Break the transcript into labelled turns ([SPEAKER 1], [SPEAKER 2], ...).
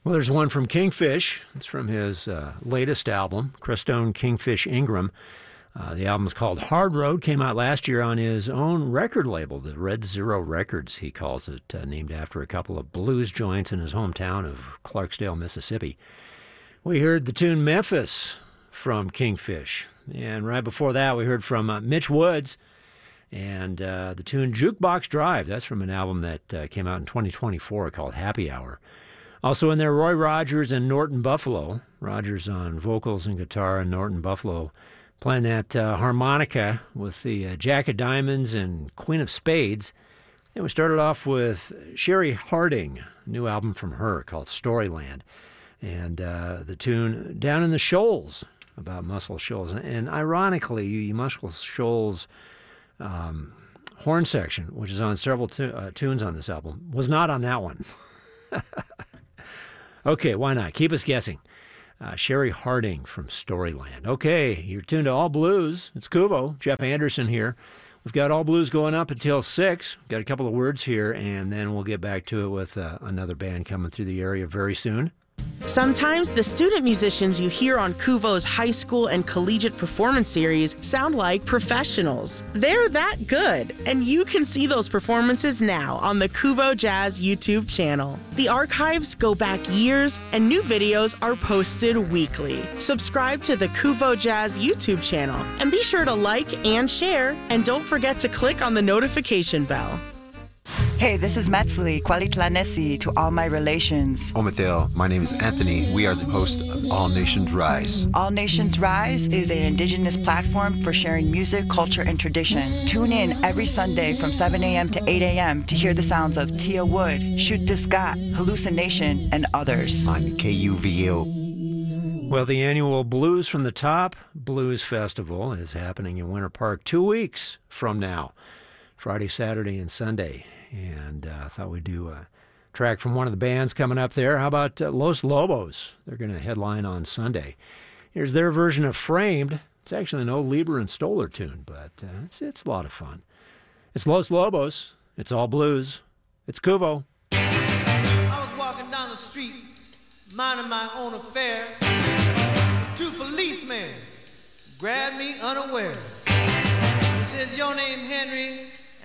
[SPEAKER 1] Well, there's one from Kingfish. It's from his latest album, Crestone Kingfish Ingram. The album's called Hard Road, came out last year on his own record label, the Red Zero Records, he calls it, named after a couple of blues joints in his hometown of Clarksdale, Mississippi. We heard the tune Memphis from Kingfish. And right before that, we heard from Mitch Woods and the tune Jukebox Drive. That's from an album that came out in 2024 called Happy Hour. Also in there, Roy Rogers and Norton Buffalo. Rogers on vocals and guitar, and Norton Buffalo playing that harmonica with the Jack of Diamonds and Queen of Spades. And we started off with Sherry Harding, a new album from her called Storyland. And the tune Down in the Shoals, about Muscle Shoals. And ironically, Muscle Shoals horn section, which is on several tunes on this album, was not on that one. Okay, why not? Keep us guessing. Sherry Harding from Storyland. Okay, you're tuned to All Blues. It's Kuvo, Jeff Anderson here. We've got All Blues going up until 6. Got a couple of words here, and then we'll get back to it with another band coming through the area very soon.
[SPEAKER 2] Sometimes the student musicians you hear on Kuvo's high school and collegiate performance series sound like professionals. They're that good, and you can see those performances now on the Kuvo Jazz YouTube channel. The archives go back years, and new videos are posted weekly. Subscribe to the Kuvo Jazz YouTube channel, and be sure to like and share, and don't forget to click on the notification bell.
[SPEAKER 3] Hey, this is Metzli, Kwalitlanesi to all my relations.
[SPEAKER 4] Ometel, my name is Anthony. We are the host of All Nations Rise.
[SPEAKER 3] All Nations Rise is an indigenous platform for sharing music, culture, and tradition. Tune in every Sunday from 7 a.m. to 8 a.m. to hear the sounds of Tia Wood, Shoot the Scott, Hallucination, and others.
[SPEAKER 4] On KUVO.
[SPEAKER 1] Well, the annual Blues from the Top Blues Festival is happening in Winter Park 2 weeks from now, Friday, Saturday, and Sunday. And I thought we'd do a track from one of the bands coming up there. How about Los Lobos? They're going to headline on Sunday. Here's their version of Framed. It's actually an old Lieber and Stoller tune, but it's a lot of fun. It's Los Lobos. It's all blues. It's Kuvo.
[SPEAKER 5] I was walking down the street, minding my own affair. 2 policemen grabbed me unaware. He says, "Your name, Henry?"